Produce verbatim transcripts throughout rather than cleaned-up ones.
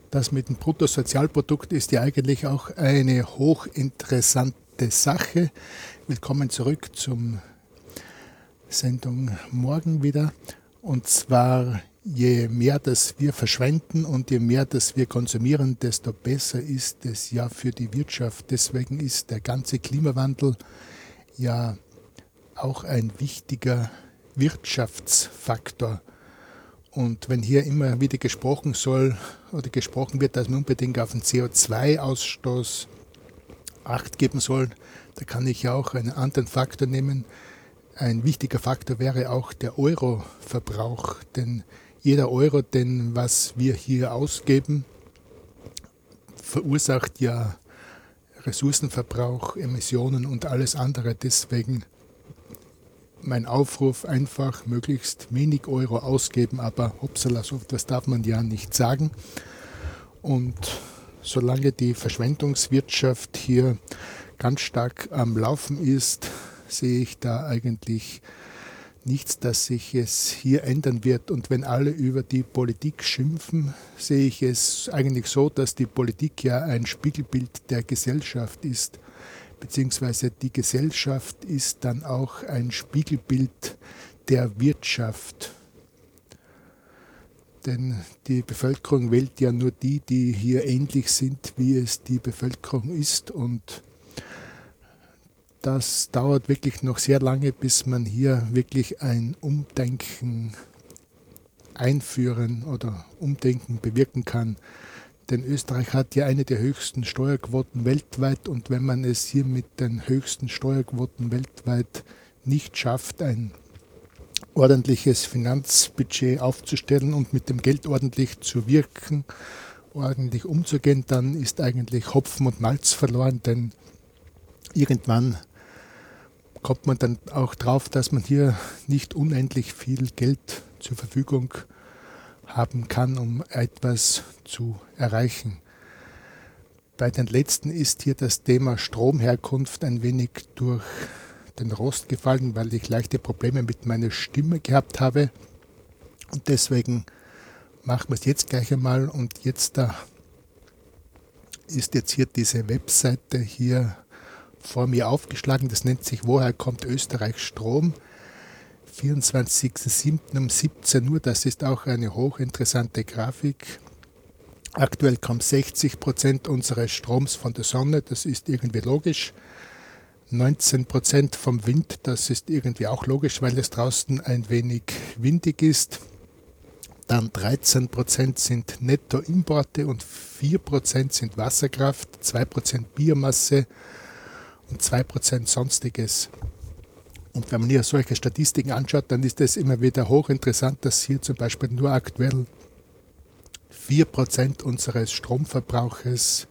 Das mit dem Bruttosozialprodukt ist ja eigentlich auch eine hochinteressante Sache. Willkommen zurück zum Sendung morgen wieder. Und zwar, je mehr das wir verschwenden und je mehr das wir konsumieren, desto besser ist es ja für die Wirtschaft. Deswegen ist der ganze Klimawandel ja auch ein wichtiger Wirtschaftsfaktor. Und wenn hier immer wieder gesprochen soll oder gesprochen wird, dass man unbedingt auf den C O zwei Ausstoß Acht geben soll, da kann ich ja auch einen anderen Faktor nehmen. Ein wichtiger Faktor wäre auch der Euro-Verbrauch, denn jeder Euro, den was wir hier ausgeben, verursacht ja Ressourcenverbrauch, Emissionen und alles andere. Deswegen mein Aufruf, einfach möglichst wenig Euro ausgeben, aber hoppsala, so etwas darf man ja nicht sagen. Und solange die Verschwendungswirtschaft hier ganz stark am Laufen ist, sehe ich da eigentlich nichts, dass sich es hier ändern wird. Und wenn alle über die Politik schimpfen, sehe ich es eigentlich so, dass die Politik ja ein Spiegelbild der Gesellschaft ist. Beziehungsweise die Gesellschaft ist dann auch ein Spiegelbild der Wirtschaft. Denn die Bevölkerung wählt ja nur die, die hier ähnlich sind, wie es die Bevölkerung ist. Und das dauert wirklich noch sehr lange, bis man hier wirklich ein Umdenken einführen oder Umdenken bewirken kann. Denn Österreich hat ja eine der höchsten Steuerquoten weltweit und wenn man es hier mit den höchsten Steuerquoten weltweit nicht schafft, ein ordentliches Finanzbudget aufzustellen und mit dem Geld ordentlich zu wirken, ordentlich umzugehen, dann ist eigentlich Hopfen und Malz verloren, denn irgendwann kommt man dann auch drauf, dass man hier nicht unendlich viel Geld zur Verfügung hat. haben kann, um etwas zu erreichen. Bei den letzten ist hier das Thema Stromherkunft ein wenig durch den Rost gefallen, weil ich leichte Probleme mit meiner Stimme gehabt habe. Und deswegen machen wir es jetzt gleich einmal. Und jetzt da ist jetzt hier diese Webseite hier vor mir aufgeschlagen. Das nennt sich Woher kommt Österreich Strom? vierundzwanzigster siebter um siebzehn Uhr, das ist auch eine hochinteressante Grafik. Aktuell kommt sechzig Prozent unseres Stroms von der Sonne, das ist irgendwie logisch. neunzehn Prozent vom Wind, das ist irgendwie auch logisch, weil es draußen ein wenig windig ist. Dann dreizehn Prozent sind Nettoimporte und vier Prozent sind Wasserkraft, zwei Prozent Biomasse und zwei Prozent Sonstiges. Und wenn man hier solche Statistiken anschaut, dann ist es immer wieder hochinteressant, dass hier zum Beispiel nur aktuell vier Prozent unseres Stromverbrauches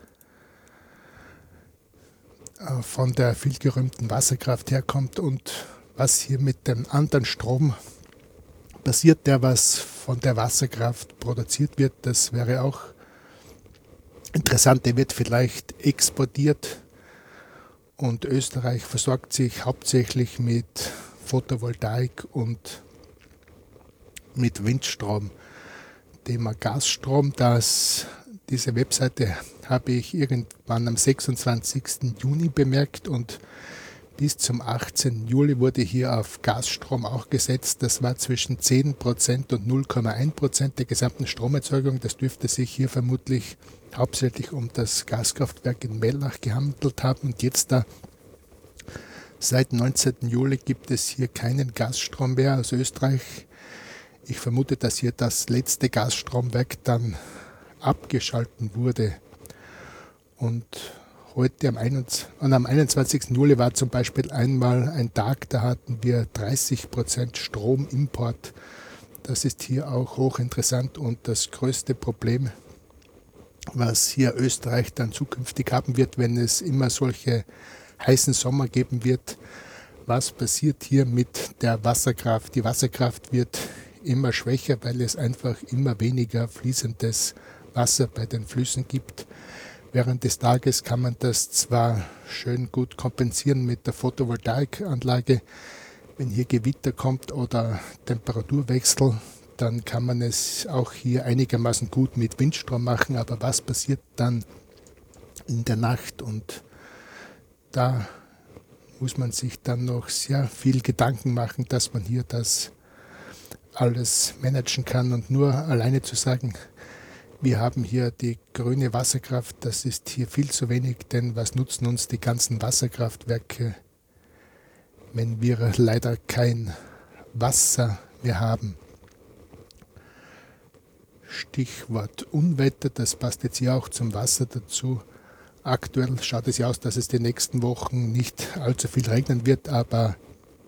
von der vielgerühmten Wasserkraft herkommt und was hier mit dem anderen Strom passiert, der was von der Wasserkraft produziert wird, das wäre auch interessant, der wird vielleicht exportiert. Und Österreich versorgt sich hauptsächlich mit Photovoltaik und mit Windstrom. Thema Gasstrom, das, diese Webseite habe ich irgendwann am sechsundzwanzigsten Juni bemerkt und bis zum achtzehnten Juli wurde hier auf Gasstrom auch gesetzt. Das war zwischen zehn Prozent und null Komma eins Prozent der gesamten Stromerzeugung. Das dürfte sich hier vermutlich hauptsächlich um das Gaskraftwerk in Mellach gehandelt haben. Und jetzt da, seit neunzehnten Juli gibt es hier keinen Gasstrom mehr aus Österreich. Ich vermute, dass hier das letzte Gasstromwerk dann abgeschalten wurde. Und heute am, einundzwanzigsten Juli war zum Beispiel einmal ein Tag, da hatten wir dreißig Prozent Stromimport. Das ist hier auch hochinteressant und das größte Problem, was hier Österreich dann zukünftig haben wird, wenn es immer solche heißen Sommer geben wird. Was passiert hier mit der Wasserkraft? Die Wasserkraft wird immer schwächer, weil es einfach immer weniger fließendes Wasser bei den Flüssen gibt. Während des Tages kann man das zwar schön gut kompensieren mit der Photovoltaikanlage, wenn hier Gewitter kommt oder Temperaturwechsel, dann kann man es auch hier einigermaßen gut mit Windstrom machen. Aber was passiert dann in der Nacht? Und da muss man sich dann noch sehr viel Gedanken machen, dass man hier das alles managen kann. Und nur alleine zu sagen, wir haben hier die grüne Wasserkraft, das ist hier viel zu wenig, denn was nutzen uns die ganzen Wasserkraftwerke, wenn wir leider kein Wasser mehr haben? Stichwort Unwetter, das passt jetzt hier auch zum Wasser dazu. Aktuell schaut es ja aus, dass es die nächsten Wochen nicht allzu viel regnen wird, aber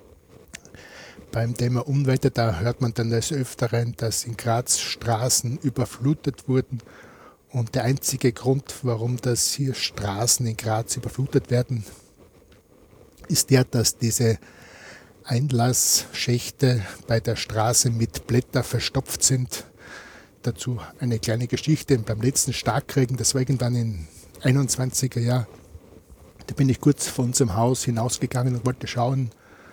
beim Thema Unwetter, da hört man dann des Öfteren, dass in Graz Straßen überflutet wurden. Und der einzige Grund, warum das hier Straßen in Graz überflutet werden, ist der, dass diese Einlassschächte bei der Straße mit Blättern verstopft sind. Dazu eine kleine Geschichte. Beim letzten Starkregen, das war irgendwann in einundzwanziger Jahr, da bin ich kurz vor unserem Haus hinausgegangen und wollte schauen,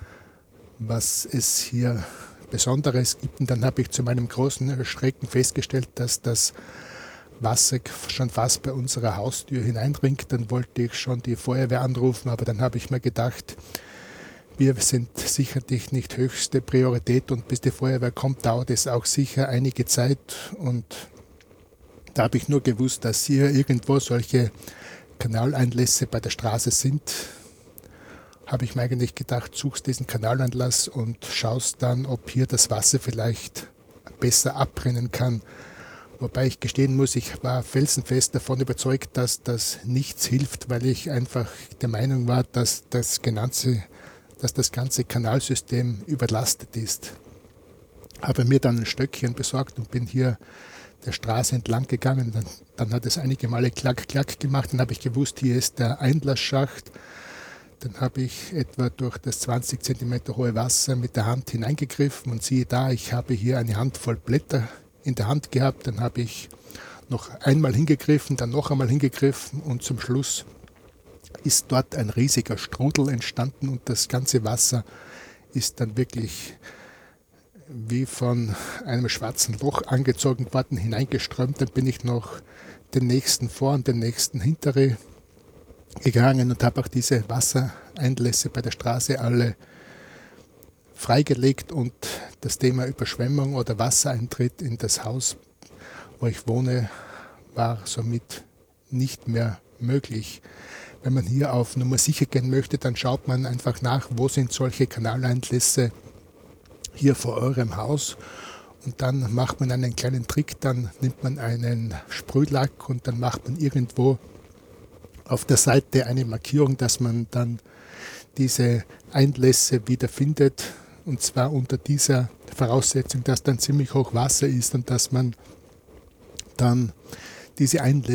was es hier Besonderes gibt. Und dann habe ich zu meinem großen Erschrecken festgestellt, dass das Wasser schon fast bei unserer Haustür hineindringt. Dann wollte ich schon die Feuerwehr anrufen, aber dann habe ich mir gedacht, wir sind sicherlich nicht höchste Priorität und bis die Feuerwehr kommt, dauert es auch sicher einige Zeit. Und da habe ich nur gewusst, dass hier irgendwo solche Kanaleinlässe bei der Straße sind. Habe ich mir eigentlich gedacht, suchst diesen Kanaleinlass und schaust dann, ob hier das Wasser vielleicht besser abbrennen kann. Wobei ich gestehen muss, ich war felsenfest davon überzeugt, dass das nichts hilft, weil ich einfach der Meinung war, dass das ganze, dass das ganze Kanalsystem überlastet ist. Habe mir dann ein Stöckchen besorgt und bin hier der Straße entlang gegangen. Dann, dann hat es einige Male klack, klack gemacht. Dann habe ich gewusst, hier ist der Einlassschacht. Dann habe ich etwa durch das zwanzig Zentimeter hohe Wasser mit der Hand hineingegriffen und siehe da, ich habe hier eine Handvoll Blätter in der Hand gehabt. Dann habe ich noch einmal hingegriffen, dann noch einmal hingegriffen und zum Schluss ist dort ein riesiger Strudel entstanden und das ganze Wasser ist dann wirklich wie von einem schwarzen Loch angezogen worden, hineingeströmt. Dann bin ich noch den nächsten vor und den nächsten hintere gegangen und habe auch diese Wassereinlässe bei der Straße alle freigelegt und das Thema Überschwemmung oder Wassereintritt in das Haus, wo ich wohne, war somit nicht mehr möglich. Wenn man hier auf Nummer sicher gehen möchte, dann schaut man einfach nach, wo sind solche Kanaleinlässe hier vor eurem Haus und dann macht man einen kleinen Trick, dann nimmt man einen Sprühlack und dann macht man irgendwo auf der Seite eine Markierung, dass man dann diese Einlässe wieder findet und zwar unter dieser Voraussetzung, dass dann ziemlich hoch Wasser ist und dass man dann diese Einlässe